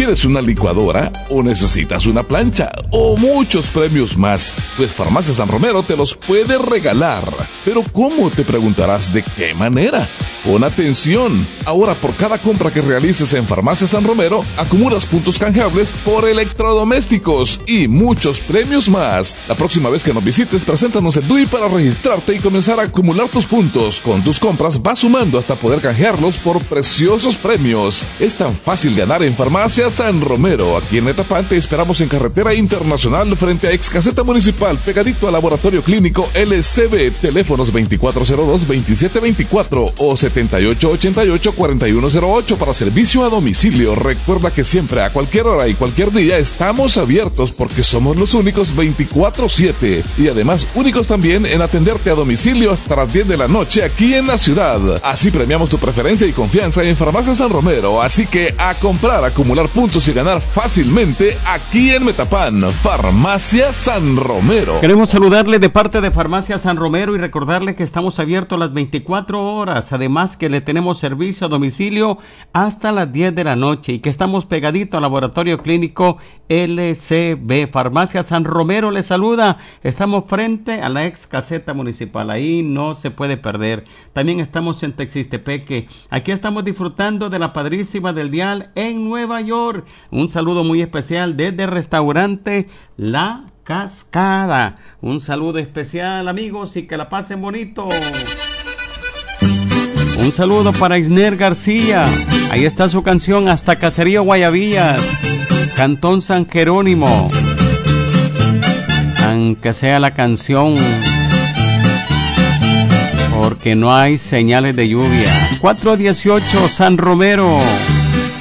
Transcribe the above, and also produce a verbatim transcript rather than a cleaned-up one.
¿Quieres una licuadora o necesitas una plancha o muchos premios más? Pues Farmacia San Romero te los puede regalar. ¿Pero cómo? Te preguntarás. ¿De qué manera? Pon atención. Ahora por cada compra que realices en Farmacia San Romero, acumulas puntos canjeables por electrodomésticos y muchos premios más. La próxima vez que nos visites, preséntanos el D U I para registrarte y comenzar a acumular tus puntos. Con tus compras vas sumando hasta poder canjearlos por preciosos premios. Es tan fácil ganar en Farmacia San Romero. Aquí en Metapán te esperamos en Carretera Internacional frente a Ex Caseta Municipal, pegadito al Laboratorio Clínico L C B. Teléfonos veinticuatro cero dos, veintisiete veinticuatro o setenta y ocho ochenta y ocho, cuarenta y uno cero ocho para servicio a domicilio. Recuerda que siempre, a cualquier hora y cualquier día, estamos abiertos porque somos los únicos veinticuatro siete y además únicos también en atenderte a domicilio hasta las diez de la noche aquí en la ciudad. Así premiamos tu preferencia y confianza en Farmacia San Romero. Así que a comprar, acumular puntos y ganar fácilmente aquí en Metapán. Farmacia San Romero. Queremos saludarle de parte de Farmacia San Romero y recordarle que estamos abiertos las veinticuatro horas. Además que le tenemos servicio a domicilio hasta las diez de la noche y que estamos pegadito al Laboratorio Clínico L C B. Farmacia San Romero le saluda. Estamos frente a la ex caseta municipal. Ahí no se puede perder. También estamos en Texistepeque. Aquí estamos disfrutando de la padrísima del dial en Nueva York. Un saludo muy especial desde el restaurante La Cascada. Un saludo especial, amigos, y que la pasen bonito. Un saludo para Isner García. Ahí está su canción Hasta Caserío Guayabillas, Cantón San Jerónimo. Aunque sea la canción, porque no hay señales de lluvia. cuatro dieciocho San Romero.